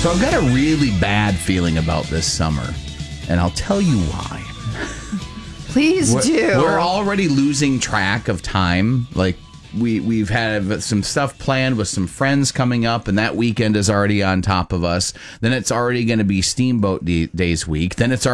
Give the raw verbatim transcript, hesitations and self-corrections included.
So I've got a really bad feeling about this summer, and I'll tell you why. Please we're, do. We're already losing track of time. Like, we, we've had some stuff planned with some friends coming up, and that weekend is already on top of us. Then it's already going to be Steamboat D- Days week. Then it's